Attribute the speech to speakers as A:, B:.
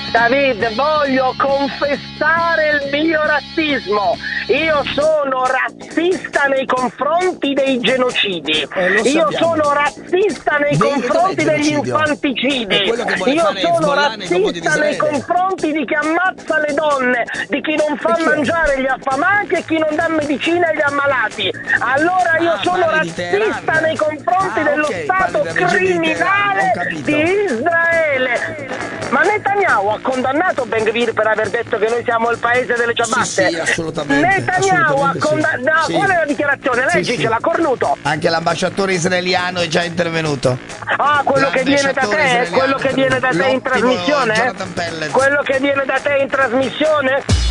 A: David, voglio confessare il mio razzismo. Io sono razzista nei confronti dei genocidi. Io sono razzista nei confronti degli infanticidi. Io sono razzista nei confronti di chi ammazza le donne, di chi non fa mangiare gli affamati e chi non dà medicina agli ammalati. Allora io sono razzista nei confronti dello Stato criminale di Israele. Ma Netanyahu ha condannato Ben Gvir per aver detto che noi siamo il paese delle ciabatte?
B: Sì, assolutamente.
A: Netanyahu ha condannato. Qual è la dichiarazione? Leggicela, cornuto.
C: Anche l'ambasciatore israeliano è già intervenuto.
A: Ah, quello che viene da te? Quello che viene da te in trasmissione? Quello che viene da te in trasmissione?